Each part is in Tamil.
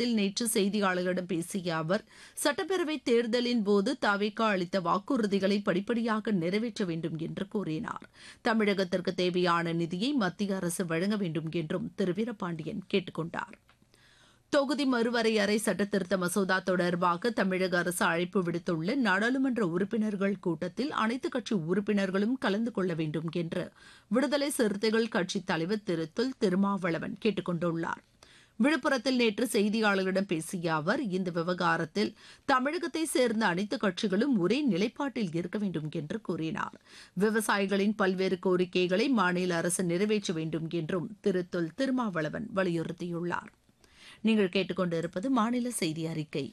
விழுப்புரத்தில் நேற்று செய்தியாளர்களிடம் பேசிய அவர் சட்டப்பேரவை தேர்தலின் போது தவிக அளித்த வாக்குறுதிகளை படிப்படியாக நிறைவேற்ற வேண்டும் என்று கூறினார். தமிழகத்திற்கு தேவையான நிதியை மத்திய அரசு வழங்க வேண்டும் என்றும் திரு வீரபாண்டியன் கேட்டுக் கொண்டார். தொகுதி மறுவரையறை சட்டத்திருத்த மசோதா தொடர்பாக தமிழக அரசு அழைப்பு விடுத்துள்ள நாடாளுமன்ற உறுப்பினர்கள் கூட்டத்தில் அனைத்துக் கட்சி உறுப்பினர்களும் கலந்து கொள்ள வேண்டும் என்று விடுதலை சிறுத்தைகள் கட்சித் தலைவர் திரு தொல் திருமாவளவன் கேட்டுக் கொண்டுள்ளார். விழுப்புரத்தில் நேற்று செய்தியாளர்களிடம் பேசிய அவர் இந்த விவகாரத்தில் தமிழகத்தை சேர்ந்த அனைத்து கட்சிகளும் ஒரே நிலைப்பாட்டில் இருக்க வேண்டும் என்று கூறினார். விவசாயிகளின் பல்வேறு கோரிக்கைகளை மாநில அரசு நிறைவேற்ற வேண்டும் என்றும் திரு தொல் திருமாவளவன் வலியுறுத்தியுள்ளார். நீங்கள் கேட்டுக்கொண்டிருப்பது மாநில செய்தி அறிக்கை.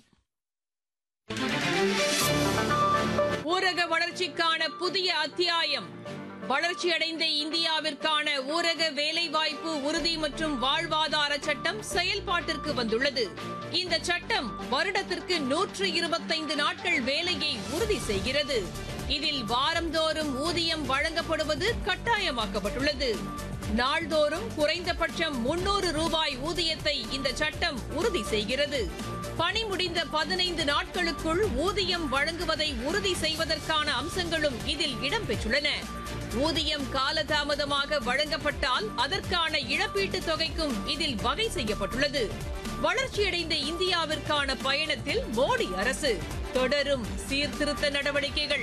ஊரக வளர்ச்சிக்கான புதிய அத்தியாயம். வளர்ச்சியடைந்த இந்தியாவிற்கான ஊரக வேலைவாய்ப்பு உறுதி மற்றும் வாழ்வாதார சட்டம் செயல்பாட்டிற்கு வந்துள்ளது. இந்த சட்டம் வருடத்திற்கு 125 நாட்கள் வேலையை உறுதி செய்கிறது. இதில் வாரந்தோறும் ஊதியம் வழங்கப்படுவது கட்டாயமாக்கப்பட்டுள்ளது. நாள்தோறும் குறைந்தபட்சம் 300 ரூபாய் ஊதியத்தை இந்த சட்டம் உறுதி செய்கிறது. பணி முடிந்த 15 நாட்களுக்குள் ஊதியம் வழங்குவதை உறுதி செய்வதற்கான அம்சங்களும் இதில் இடம்பெற்றுள்ளன. ஊதியம் காலதாமதமாக வழங்கப்பட்டால் அதற்கான இழப்பீட்டுத் தொகைக்கும் இதில் வகை செய்யப்பட்டுள்ளது. வளர்ச்சியடைந்த இந்தியாவிற்கான பயணத்தில் மோடி அரசு தொடரும் சீர்திருத்த நடவடிக்கைகள்.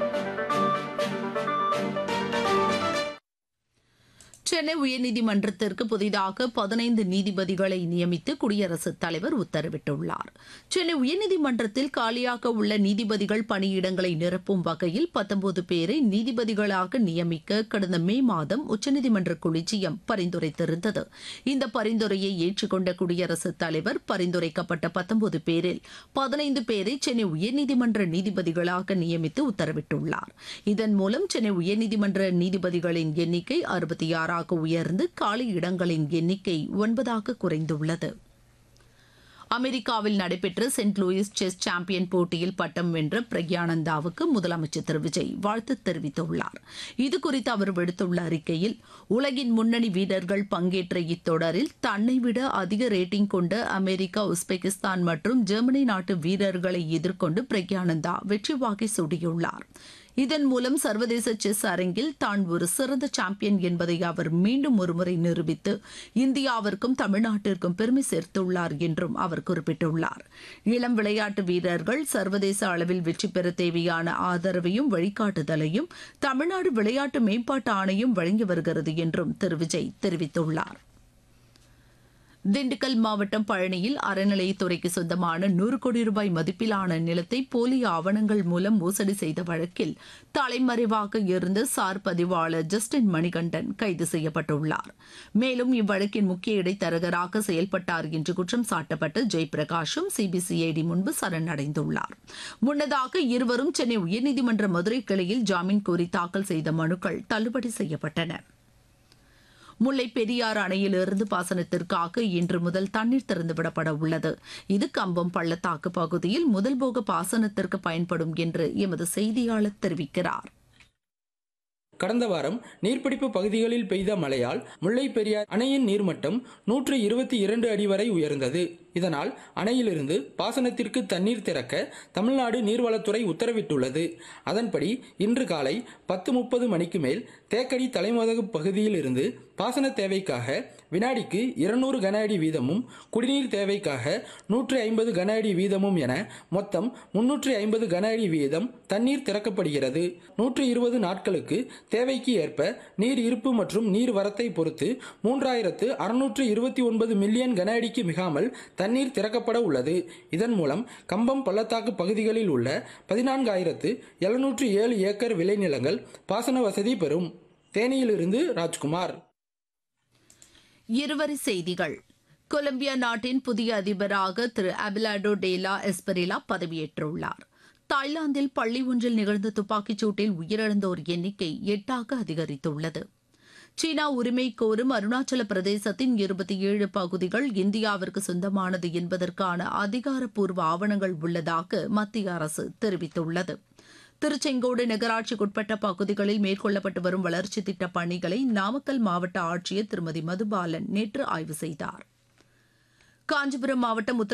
சென்னை உயர்நீதிமன்றத்திற்கு புதிதாக 15 நீதிபதிகளை நியமித்து குடியரசுத் தலைவர் உத்தரவிட்டுள்ளார். சென்னை உயர்நீதிமன்றத்தில் காலியாக உள்ள நீதிபதிகள் பணியிடங்களை நிரப்பும் வகையில் 19 பேரை நீதிபதிகளாக நியமிக்க கடந்த மே மாதம் உச்சநீதிமன்ற கொலிஜியம் பரிந்துரைத்திருந்தது. இந்த பரிந்துரையை ஏற்றுக்கொண்ட குடியரசுத் தலைவர் பரிந்துரைக்கப்பட்ட 19 பேரில் 15 பேரை சென்னை உயர்நீதிமன்ற நீதிபதிகளாக நியமித்து உத்தரவிட்டுள்ளார். இதன் மூலம் சென்னை உயர்நீதிமன்ற நீதிபதிகளின் எண்ணிக்கை 66 உயர்ந்து காலி இடங்களின் எண்ணிக்கை 9 குறைந்துள்ளது. அமெரிக்காவில் நடைபெற்ற சென்ட் லூயிஸ் செஸ் சாம்பியன் போட்டியில் பட்டம் வென்ற பிரக்யானந்தாவுக்கு முதலமைச்சர் திரு விஜய் வாழ்த்து தெரிவித்துள்ளார். இதுகுறித்து அவர் விடுத்துள்ள அறிக்கையில், உலகின் முன்னணி வீரர்கள் பங்கேற்ற இத்தொடரில் தன்னை விட அதிக ரேட்டிங் கொண்ட அமெரிக்கா, உஸ்பெகிஸ்தான் மற்றும் ஜெர்மனி நாட்டு வீரர்களை எதிர்கொண்டு பிரக்யானந்தா வெற்றி வாகை சூடியுள்ளார். இதன் மூலம் சர்வதேச செஸ் அரங்கில் தான் ஒரு சிறந்த சாம்பியன் என்பதை அவர் மீண்டும் ஒருமுறை நிரூபித்து இந்தியாவிற்கும் தமிழ்நாட்டிற்கும் பெருமை சேர்த்துள்ளார் என்றும் அவர் குறிப்பிட்டுள்ளார். இளம் விளையாட்டு வீரர்கள் சர்வதேச அளவில் வெற்றி பெற தேவையான ஆதரவையும் வழிகாட்டுதலையும் தமிழ்நாடு விளையாட்டு மேம்பாட்டு ஆணையம் வழங்கி வருகிறது என்றும் திரு விஜய் தெரிவித்துள்ளார். திண்டுக்கல் மாவட்டம் பழனியில் அறநிலையத்துறைக்கு சொந்தமான 100 கோடி ரூபாய் மதிப்பிலான நிலத்தை போலி ஆவணங்கள் மூலம் மோசடி செய்த வழக்கில் தலைமறைவாக இருந்த சார் பதிவாளர் ஜஸ்டின் மணிகண்டன் கைது செய்யப்பட்டுள்ளார். மேலும் இவ்வழக்கின் முக்கிய இடைத்தரகராக செயல்பட்டார் என்று குற்றம் சாட்டப்பட்ட ஜெயபிரகாஷும் சிபிசிஐடி முன்பு சரணடைந்துள்ளார். முன்னதாக இருவரும் சென்னை உயர்நீதிமன்ற மதுரை கிளையில் ஜாமீன் கோரி தாக்கல் செய்த மனுக்கள் தள்ளுபடி செய்யப்பட்டன. முல்லை பெரியாறு அணையிலிருந்து பாசனத்திற்காக இன்று முதல் தண்ணீர் திறந்துவிடப்பட உள்ளது. இது கம்பம் பள்ளத்தாக்கு பகுதியில் முதல் போக பாசனத்திற்கு பயன்படும் என்று எமது செய்தியாளர் தெரிவிக்கிறார். கடந்த வாரம் நீர்பிடிப்பு பகுதிகளில் பெய்த மழையால் முல்லை பெரியார் அணையின் நீர்மட்டம் 122 அடி வரை உயர்ந்தது. இதனால் அணையிலிருந்து பாசனத்திற்கு தண்ணீர் திறக்க தமிழ்நாடு நீர்வளத்துறை உத்தரவிட்டுள்ளது. அதன்படி இன்று காலை 10:30 மணிக்கு மேல் தேக்கடி தலைமதகு பகுதியில் இருந்து பாசன தேவைக்காக வினாடிக்கு 200 கன அடி வீதமும், குடிநீர் தேவைக்காக 150 கன அடி வீதமும் என மொத்தம் 350 கன அடி வீதம் தண்ணீர் திறக்கப்படுகிறது. 120 நாட்களுக்கு தேவைக்கு ஏற்ப நீர் இருப்பு மற்றும் நீர் வரத்தை பொறுத்து 3629 மில்லியன் கன அடிக்கு மிகாமல் தண்ணீர் திறக்கப்பட உள்ளது. இதன் மூலம் கம்பம் பள்ளத்தாக்கு பகுதிகளில் உள்ள 14,707 ஏக்கர் விளைநிலங்கள் பாசன வசதி பெறும். தேனியிலிருந்து ராஜ்குமார். இருவரி செய்திகள். கொலம்பியா நாட்டின் புதிய அதிபராக திரு அபிலாடோ டேலா எஸ்பெரிலா பதவியேற்றுள்ளார். தாய்லாந்தில் பள்ளி ஒன்றில் நிகழ்ந்த துப்பாக்கிச் சூட்டில் உயிரிழந்தோர் எண்ணிக்கை 8 அதிகரித்துள்ளது. சீனா உரிமை கோரும் அருணாச்சல பிரதேசத்தின் 27 பகுதிகள் இந்தியாவிற்கு சொந்தமானது என்பதற்கான அதிகாரப்பூர்வ ஆவணங்கள் உள்ளதாக மத்திய அரசு தெரிவித்துள்ளது. திருச்செங்கோடு நகராட்சிக்குட்பட்ட பகுதிகளில் மேற்கொள்ளப்பட்டு வரும் வளர்ச்சித் திட்டப் பணிகளை நாமக்கல் மாவட்ட ஆட்சியர் திருமதி மதுபாலன் நேற்று ஆய்வு செய்தார். காஞ்சிபுரம் மாவட்டம்